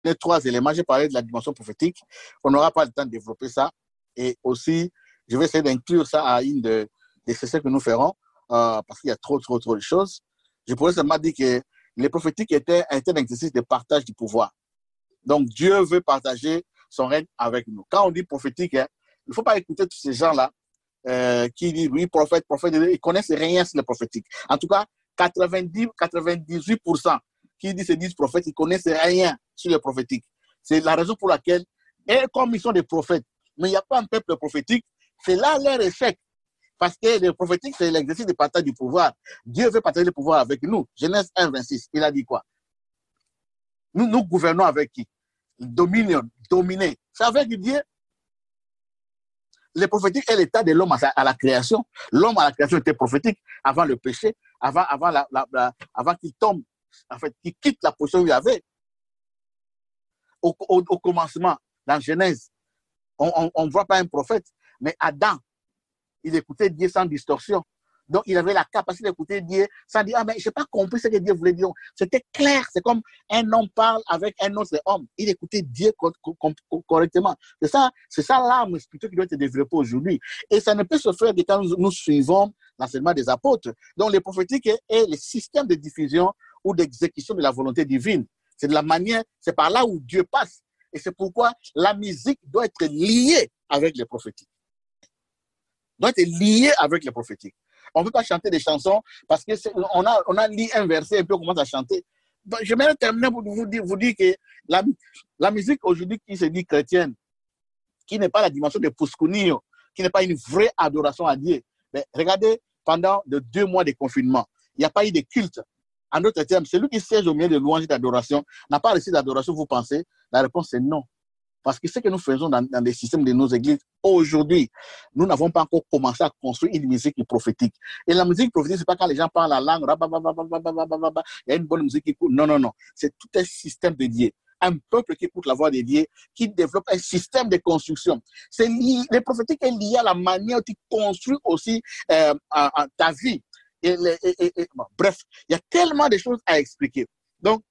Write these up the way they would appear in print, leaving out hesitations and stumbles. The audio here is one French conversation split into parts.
les trois éléments. J'ai parlé de la dimension prophétique. On n'aura pas le temps de développer ça. Et aussi, je vais essayer d'inclure ça à une des sessions que nous ferons parce qu'il y a trop de choses. Je pourrais seulement dire que les prophétiques étaient un exercice de partage du pouvoir. Donc, Dieu veut partager son règne avec nous. Quand on dit prophétique, il ne faut pas écouter tous ces gens-là qui disent, oui, prophète, ils ne connaissent rien sur les prophétiques. En tout cas, 98% qui se disent prophètes, ils ne connaissent rien sur les prophétiques. C'est la raison pour laquelle, et comme ils sont des prophètes, mais il n'y a pas un peuple prophétique, c'est là leur échec. Parce que le prophétique, c'est l'exercice de partage du pouvoir. Dieu veut partager le pouvoir avec nous. Genèse 1, 26, il a dit quoi? Nous gouvernons avec qui? Dominion, dominer. C'est avec Dieu. Le prophétique est l'état de l'homme à la création. L'homme à la création était prophétique avant le péché, avant qu'il tombe, en fait, qu'il quitte la position où il avait. Au commencement, dans Genèse, on ne voit pas un prophète, mais Adam, il écoutait Dieu sans distorsion. Donc, il avait la capacité d'écouter Dieu sans dire, ah, mais je n'ai pas compris ce que Dieu voulait dire. C'était clair. C'est comme un homme parle avec un autre homme. Il écoutait Dieu correctement. C'est ça l'âme spirituelle qui doit être développée aujourd'hui. Et ça ne peut se faire que quand nous suivons l'enseignement des apôtres. Donc, le prophétique est le système de diffusion ou d'exécution de la volonté divine. C'est de la manière, c'est par là où Dieu passe. Et c'est pourquoi la musique doit être liée avec les prophétiques. Doit être liée avec les prophétiques. On ne peut pas chanter des chansons parce qu'on a lu un verset et puis on commence à chanter. Donc, je vais terminer pour vous dire que la musique aujourd'hui qui se dit chrétienne, qui n'est pas la dimension de Puskunio, qui n'est pas une vraie adoration à Dieu. Mais regardez, pendant les 2 mois de confinement, il n'y a pas eu de culte. En d'autres termes, celui qui siège au milieu de louanges et d'adoration n'a pas reçu d'adoration, vous pensez? La réponse est non. Parce que ce que nous faisons dans les systèmes de nos églises, aujourd'hui, nous n'avons pas encore commencé à construire une musique prophétique. Et la musique prophétique, ce n'est pas quand les gens parlent la langue, il y a une bonne musique qui écoute. Non, non, non. C'est tout un système de Dieu. Un peuple qui écoute la voix de Dieu, qui développe un système de construction. Le prophétique est lié à la manière dont tu construis aussi ta vie. Bon, bref, il y a tellement de choses à expliquer. Donc,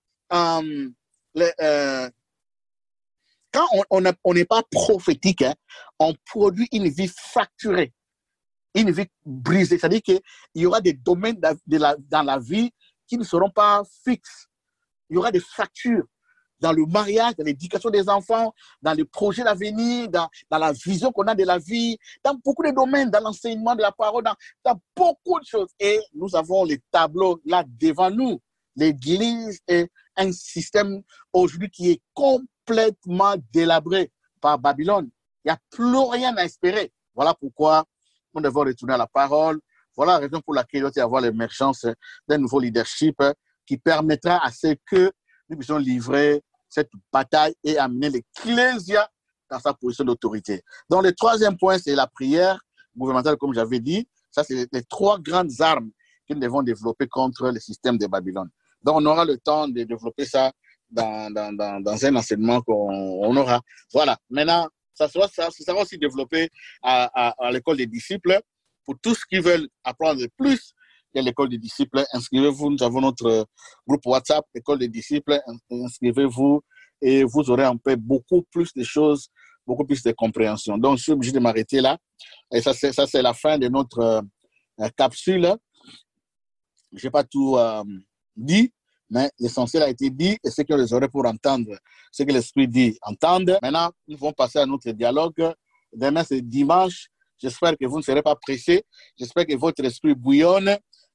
quand on n'est pas prophétique, hein, on produit une vie fracturée, une vie brisée. C'est-à-dire qu'il y aura des domaines dans la vie qui ne seront pas fixes. Il y aura des fractures dans le mariage, dans l'éducation des enfants, dans les projets d'avenir, dans la vision qu'on a de la vie, dans beaucoup de domaines, dans l'enseignement de la parole, dans beaucoup de choses. Et nous avons les tableaux là devant nous. L'Église est un système aujourd'hui qui est complètement délabré par Babylone. Il n'y a plus rien à espérer. Voilà pourquoi nous devons retourner à la parole. Voilà la raison pour laquelle il doit y avoir l'émergence d'un nouveau leadership qui permettra à ce que nous puissions livrer cette bataille et amener l'Ecclésia dans sa position d'autorité. Donc, le troisième point, c'est la prière gouvernementale, comme j'avais dit. Ça, c'est les 3 grandes armes que nous devons développer contre le système de Babylone. Donc, on aura le temps de développer ça dans un enseignement qu'on aura. Voilà. Maintenant, ça sera aussi développé à l'école des disciples. Pour tous qui veulent apprendre plus de l'école des disciples, inscrivez-vous. Nous avons notre groupe WhatsApp, école des disciples. Inscrivez-vous et vous aurez un peu beaucoup plus de choses, beaucoup plus de compréhension. Donc, je suis obligé de m'arrêter là. Et ça, c'est la fin de notre capsule. Je n'ai pas tout dit, mais l'essentiel a été dit et ce que les oreilles pour entendre, ce que l'Esprit dit, entendre. Maintenant, nous vont passer à notre dialogue. Demain, c'est dimanche. J'espère que vous ne serez pas pressés. J'espère que votre esprit bouillonne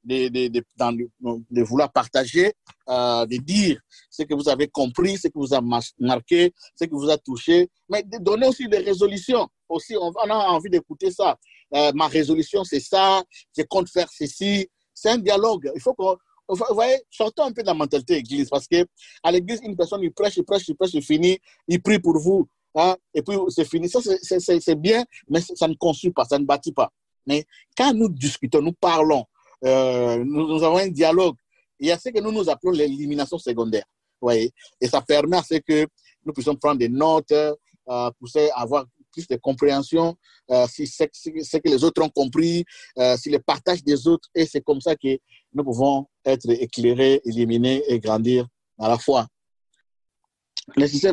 de vouloir partager, de dire ce que vous avez compris, ce que vous a marqué, ce que vous a touché, mais de donner aussi des résolutions. Aussi, on a envie d'écouter ça. Ma résolution, c'est ça. Je compte faire ceci. C'est un dialogue. Il faut qu'on... Vous voyez, sortons un peu de la mentalité église, parce qu'à l'église, une personne, il prêche, c'est fini, il prie pour vous, hein, et puis c'est fini. Ça, c'est bien, mais ça ne construit pas, ça ne bâtit pas. Mais quand nous discutons, nous parlons, nous avons un dialogue, il y a ce que nous appelons l'élimination secondaire. Vous voyez, et ça permet à ce que nous puissions prendre des notes, pour avoir plus de compréhension, si c'est ce que les autres ont compris, si le partage des autres, et c'est comme ça que nous pouvons être éclairés, éliminés et grandir à la foi. les systèmes